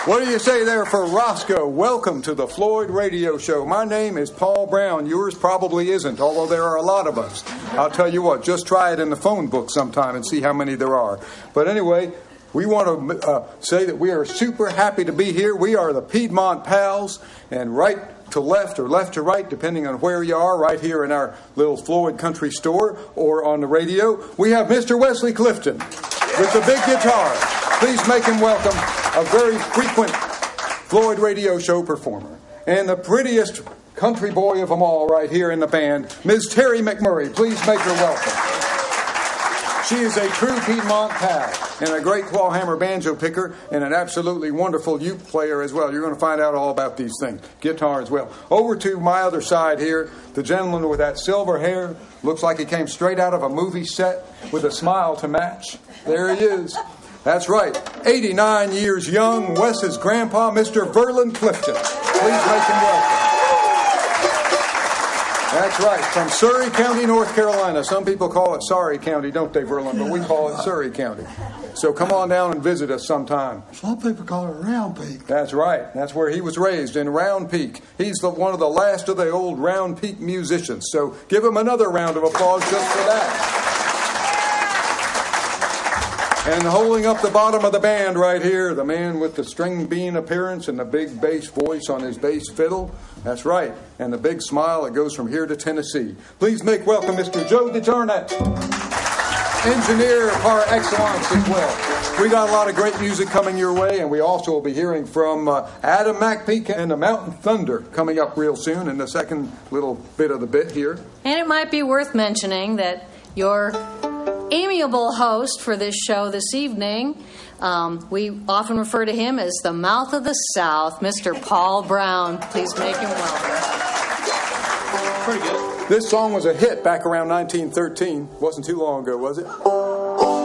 What do you say there for Roscoe? Welcome to the Floyd Radio Show. My name is Paul Brown. Yours probably isn't, although there are a lot of us. I'll tell you what, just try it in the phone book sometime and see how many there are. But anyway, we want to say that we are super happy to be here. We are the Piedmont Pals, and right to left or left to right, depending on where you are, right here in our little Floyd Country Store or on the radio, we have Mr. Wesley Clifton with the big guitar. Please make him welcome, a very frequent Floyd Radio Show performer. And the prettiest country boy of them all right here in the band, Ms. Terry McMurray. Please make her welcome. She is a true Piedmont pal and a great clawhammer banjo picker and an absolutely wonderful uke player as well. You're going to find out all about these things. Guitar as well. Over to my other side here, the gentleman with that silver hair. Looks like he came straight out of a movie set with a smile to match. There he is. That's right. 89 years young, Wes's grandpa, Mr. Verlin Clifton. Please make him welcome. That's right, from Surry County, North Carolina. Some people call it Sorry County, don't they, Verlin? But we call it Surry County. So come on down and visit us sometime. Some people call it Round Peak. That's right. That's where he was raised, in Round Peak. He's one of the last of the old Round Peak musicians. So give him another round of applause just for that. And holding up the bottom of the band right here, the man with the string bean appearance and the big bass voice on his bass fiddle. That's right. And the big smile that goes from here to Tennessee. Please make welcome Mr. Joe DeJarnett, engineer par excellence as well. We got a lot of great music coming your way, and we also will be hearing from Adam McPeak and the Mountain Thunder coming up real soon in the second little bit of the bit here. And it might be worth mentioning that your amiable host for this show this evening, we often refer to him as the mouth of the South, Mr. Paul Brown. Please make him welcome. Pretty good. This song was a hit back around 1913. Wasn't too long ago, was it?